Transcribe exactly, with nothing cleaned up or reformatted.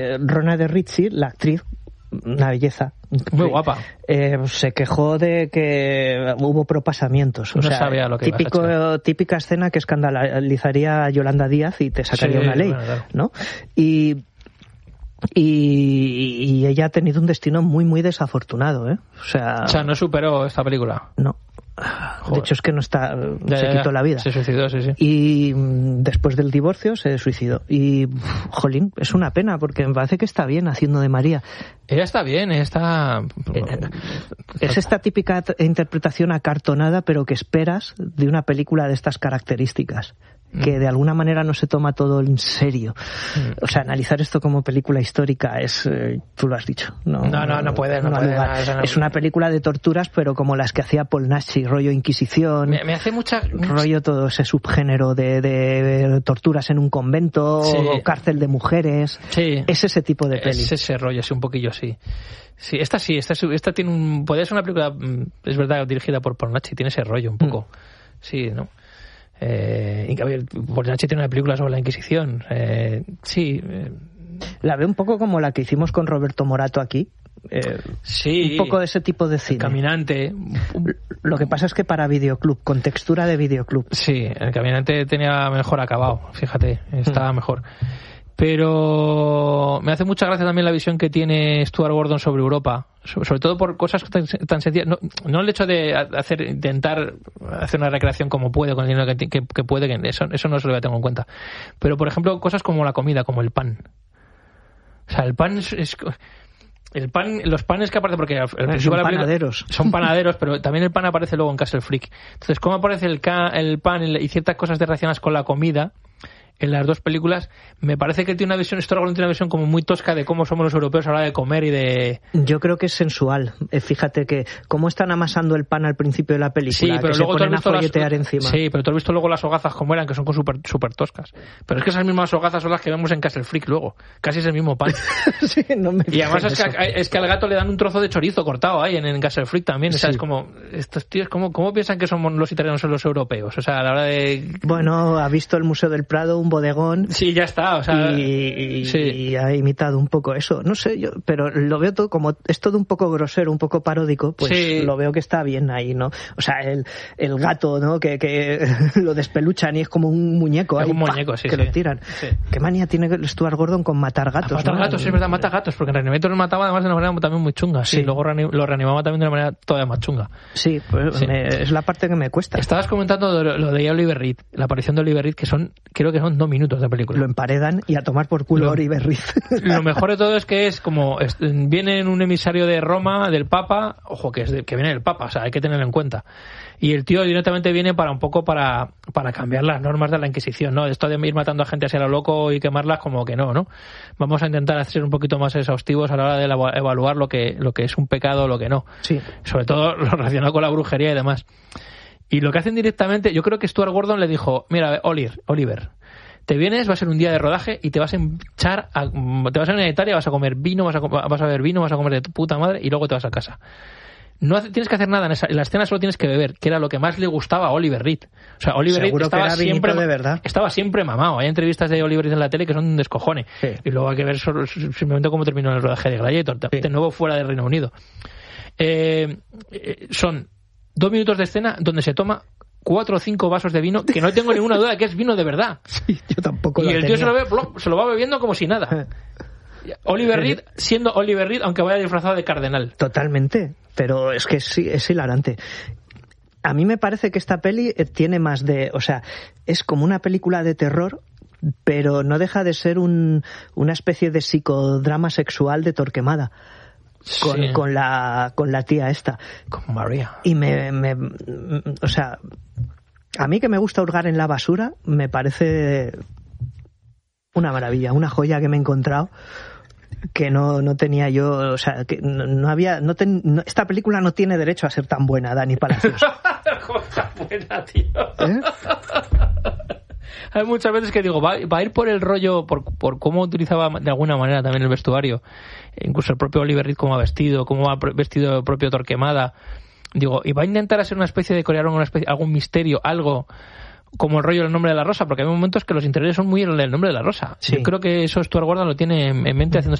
Rona de Ritchie, la actriz, una belleza. Muy guapa. Eh, se quejó de que hubo propasamientos. O no sea, sabía lo que típico, ibas a típica escena que escandalizaría a Yolanda Díaz y te sacaría sí, una ley, bueno, claro. ¿no? Y, y, y ella ha tenido un destino muy, muy desafortunado, ¿eh? O sea, o sea, no superó esta película. No. Joder. De hecho es que no está, ya, se ya, quitó ya. la vida. Se suicidó, sí, sí. Y después del divorcio se suicidó. Y, jolín, es una pena porque me parece que está bien haciendo de María. Ella está bien, ella está... Es esta típica interpretación acartonada, pero que esperas de una película de estas características. Que de alguna manera no se toma todo en serio. O sea, analizar esto como película histórica es, eh, tú lo has dicho. No, no, no, no puede, no, no puede. Nada, no, es una película de torturas, pero como las que hacía Paul Naschy, rollo Inquisición. Me, me hace mucha... Rollo todo ese subgénero de, de torturas en un convento, sí. O cárcel de mujeres. Sí. Es ese tipo de peli. Es ese rollo, sí, un poquillo, sí. Sí, esta sí, esta, esta tiene un... Podría ser una película, es verdad, dirigida por Paul Naschy, tiene ese rollo un poco. Mm. Sí, ¿no? Eh, y que, a ver, Paul Naschy tiene una película sobre la Inquisición. Eh, sí. Eh. La veo un poco como la que hicimos con Roberto Morato aquí. Eh, sí. Un poco de ese tipo de cine. El Caminante. Lo que pasa es que para videoclub, con textura de videoclub. Sí, El Caminante tenía mejor acabado, fíjate, estaba mm. mejor. Pero me hace mucha gracia también la visión que tiene Stuart Gordon sobre Europa, sobre todo por cosas tan, tan sencillas. No, no el hecho de hacer intentar hacer una recreación como puede, con el dinero que, que, que puede, que eso, eso no se lo voy a tener en cuenta. Pero, por ejemplo, cosas como la comida, como el pan. O sea, el pan es... es el pan, los panes que aparecen, porque al principio son panaderos. Son panaderos, pero también el pan aparece luego en Castle Freak. Entonces, ¿cómo aparece el, ca, el pan y ciertas cosas relacionadas con la comida en las dos películas? Me parece que tiene una visión, Stuart Gordon tiene una visión como muy tosca de cómo somos los europeos a la hora de comer y de... Yo creo que es sensual. Eh, fíjate que cómo están amasando el pan al principio de la película, sí, pero que luego se ponen a folletear las... encima. Sí, pero tú has visto luego las hogazas como eran, que son súper super toscas. Pero es que esas mismas hogazas son las que vemos en Castle Freak luego. Casi es el mismo pan. Sí, no me y además es que, es que al gato le dan un trozo de chorizo cortado ahí en, en Castle Freak también. O sea, sí. Es como... Estos tíos, ¿cómo, ¿cómo piensan que somos los italianos o los europeos? O sea, a la hora de... Bueno, ha visto el Museo del Prado, un bodegón... Sí, ya está, o sea... Y, y, sí. y ha imitado un poco eso. No sé, yo, pero lo veo todo como... Es todo un poco grosero, un poco paródico, pues sí. Lo veo que está bien ahí, ¿no? O sea, el, el gato, ¿no? Que, que lo despeluchan y es como un muñeco. Es ahí, un muñeco, ¡pah! sí, Que sí. lo tiran. Sí. ¿Qué manía tiene Stuart Gordon con matar gatos? A matar ¿no? gatos, es verdad, mata gatos, porque en Reanimator los mataba además de una manera también muy chunga. Sí, sí. Luego lo reanimaba también de una manera todavía más chunga. Sí, pues sí. Me, es la parte que me cuesta. Estabas comentando lo, lo de Oliver Reed, la aparición de Oliver Reed, que son, creo que son dos minutos de película. Lo emparedan y a tomar por culo lo, Oliver Reed. Lo mejor de todo es que es como, es, viene un emisario de Roma, del Papa, ojo, que es de, que viene del Papa, o sea, hay que tenerlo en cuenta. Y el tío directamente viene para un poco para, para cambiar las normas de la Inquisición, ¿no? Esto de ir matando a gente así a lo loco y quemarlas, como que no, ¿no? Vamos a intentar ser un poquito más exhaustivos a la hora de evaluar lo que, lo que es un pecado o lo que no. Sí. Sobre todo lo relacionado con la brujería y demás. Y lo que hacen directamente, yo creo que Stuart Gordon le dijo, mira, Oliver, Oliver, te vienes, va a ser un día de rodaje y te vas a echar, a, te vas a ir a Italia, vas a comer vino, vas a, vas a beber vino, vas a comer de tu puta madre y luego te vas a casa. No hace, tienes que hacer nada en, esa, en la escena, solo tienes que beber, que era lo que más le gustaba a Oliver Reed. O sea, Oliver Reed estaba siempre, de verdad. estaba siempre mamado. Hay entrevistas de Oliver Reed en la tele que son un descojone. Sí. Y luego hay que ver solo, simplemente cómo terminó el rodaje de Gladiator, sí. De nuevo fuera del Reino Unido. Eh, eh, son dos minutos de escena donde se toma cuatro o cinco vasos de vino, que no tengo ninguna duda de que es vino de verdad. Sí, yo tampoco. Y el tenía. tío se lo, ve, se lo va bebiendo como si nada. Oliver Reed siendo Oliver Reed, aunque vaya disfrazado de cardenal. Totalmente, pero es que es, es hilarante. A mí me parece que esta peli tiene más de... O sea, es como una película de terror, pero no deja de ser un, una especie de psicodrama sexual de Torquemada. Con, sí. con, la, con la tía esta. Con María. Y me, me... O sea, a mí que me gusta hurgar en la basura, me parece una maravilla, una joya que me he encontrado que no, no tenía yo, o sea, que no, no había, no, ten, no esta película no tiene derecho a ser tan buena, Dani Palacios. Cosa buena, tío. ¿Eh? Hay muchas veces que digo, va, va a ir por el rollo, por, por cómo utilizaba de alguna manera también el vestuario, incluso el propio Oliver Reed, cómo ha vestido, cómo ha vestido el propio Torquemada. Digo, y va a intentar hacer una especie de crear una especie, algún misterio, algo, como el rollo del Nombre de la Rosa, porque hay momentos que los interiores son muy el nombre de la rosa. Sí. Yo creo que eso Stuart Gordon lo tiene en mente haciendo